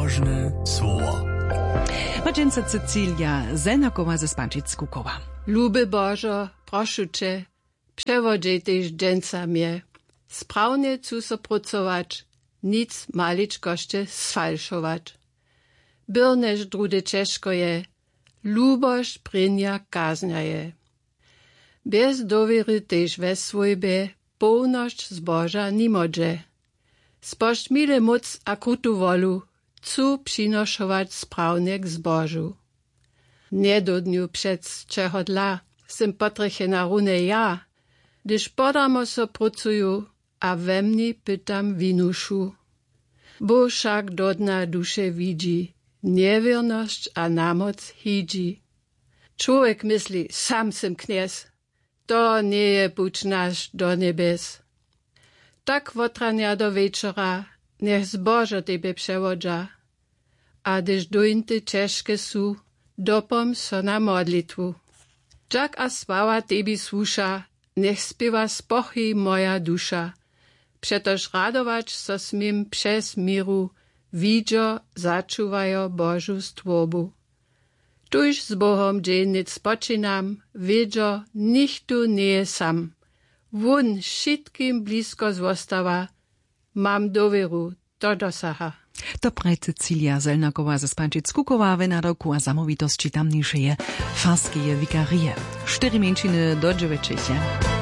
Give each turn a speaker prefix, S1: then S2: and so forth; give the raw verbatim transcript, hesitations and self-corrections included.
S1: Bożne słowo.
S2: Maczenca Cecilia Zelnakowa ze Spanczyc-Kukowa.
S3: Luby Bożo, proszę Cię, przewodzaj też dżęca mnie. Sprawnie cu so pracować, nic maliczkoście sfalszować. Byrneż drude ciężko je, lubość prynia kaznia je. Bez dowiery też we swojbie, pełność zboża nie może. Spość mile moc a krutu wolu, cu przynoszować sprawnie k zbożu. Nie do dniu przed czego dla, sem potreche na rune ja, gdyż podamo so pracuju, a we mnie pytam winuszu. Bo wszak do dna dusze widzi, niewierność a namoc hidzi. Człowiek myśli, sam sem kniez, to nie je puć nasz do niebes. Tak wotrania do wieczora, niech zbożo tebe przewodza, a gdyż dojnty ciężkie su, dopom so na modlitwu. Jak a sława tebi słusza, niech spiewa spochy moja dusza, przetoż radować so smim przez miru, widzio zaczuwajo Bożu stwobu. Tuż z Bohom dziennic spoczynam, wiedzio, nikt tu nie sam. Wun wszystkim blisko zostawa, mam dowieru, to dosaha.
S2: To praje Cecilia Zelnakowa ze Spanczyc-Kukowa w naroku a zamówitości tamniejszej farskie wikarie. Cztery mięciny do dziewięciu.